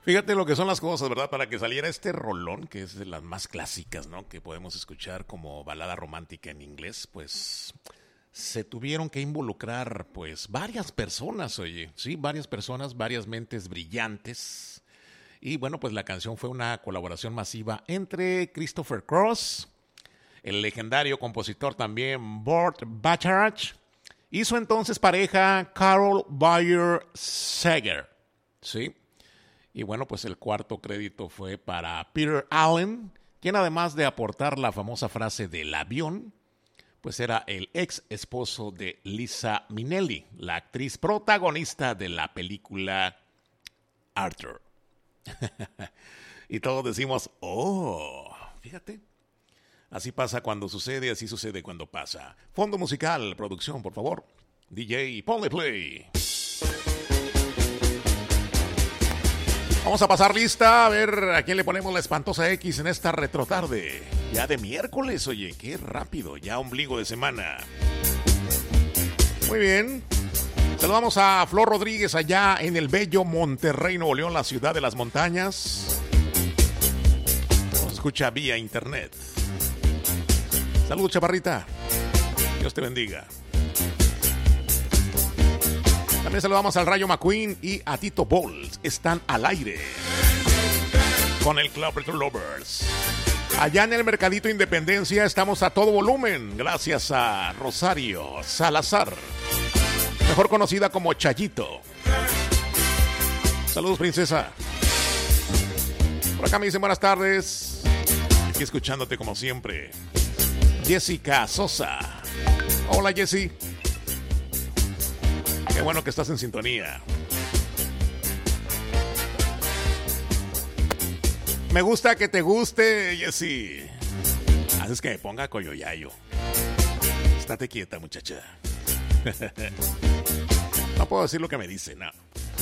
Fíjate lo que son las cosas, ¿verdad? Para que saliera este rolón, que es de las más clásicas, ¿no? Que podemos escuchar como balada romántica en inglés, pues se tuvieron que involucrar, pues, varias personas, oye, sí, varias personas, varias mentes brillantes. Y bueno, pues la canción fue una colaboración masiva entre Christopher Cross, el legendario compositor también Burt Bacharach, y su entonces pareja Carol Bayer Sager, ¿sí? Y bueno, pues el cuarto crédito fue para Peter Allen, quien además de aportar la famosa frase del avión, pues era el ex esposo de Liza Minnelli, la actriz protagonista de la película Arthur. Y todos decimos, oh, fíjate. Así pasa cuando sucede, así sucede cuando pasa. Fondo musical, producción, por favor. DJ, ponle play. Vamos a pasar lista, a ver a quién le ponemos la espantosa X en esta retrotarde. Ya de miércoles, oye, qué rápido, ya ombligo de semana. Muy bien. Saludamos a Flor Rodríguez allá en el bello Monterrey, Nuevo León, la ciudad de las montañas. Nos escucha vía internet. Saludos, chaparrita. Dios te bendiga. También saludamos al Rayo McQueen y a Tito Balls. Están al aire con el Club Retro Lovers. Allá en el Mercadito Independencia estamos a todo volumen. Gracias a Rosario Salazar, mejor conocida como Chayito. Saludos, princesa. Por acá me dicen buenas tardes. Aquí escuchándote como siempre. Jessica Sosa. Hola, Jessy. Qué bueno que estás en sintonía. Me gusta que te guste, Jessy. Haces que me ponga coyoyayo. Estate quieta, muchacha. No puedo decir lo que me dice, no.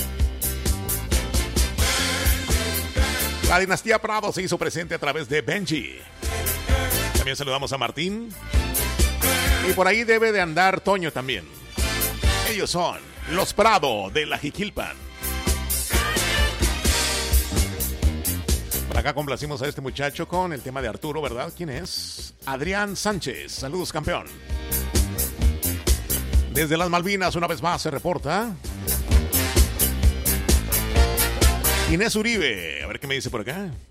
La dinastía Prado se hizo presente a través de Benji. También saludamos a Martín. Y por ahí debe de andar Toño también. Ellos son los Prado de la Jiquilpan. Por acá complacimos a este muchacho con el tema de Arturo, ¿verdad? ¿Quién es? Adrián Sánchez. Saludos, campeón. Desde las Malvinas una vez más se reporta Inés Uribe. A ver qué me dice por acá.